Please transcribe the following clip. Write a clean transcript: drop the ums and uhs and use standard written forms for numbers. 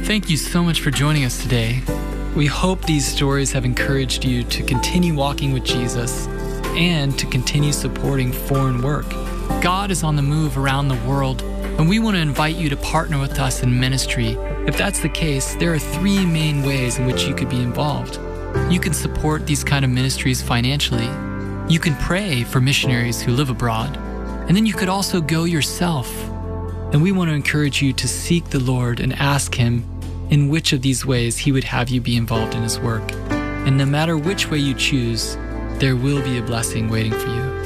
Thank you so much for joining us today. We hope these stories have encouraged you to continue walking with Jesus and to continue supporting foreign work. God is on the move around the world, and we want to invite you to partner with us in ministry. If that's the case, there are 3 main ways in which you could be involved. You can support these kind of ministries financially. You can pray for missionaries who live abroad. And then you could also go yourself. And we want to encourage you to seek the Lord and ask Him in which of these ways He would have you be involved in His work. And no matter which way you choose, there will be a blessing waiting for you.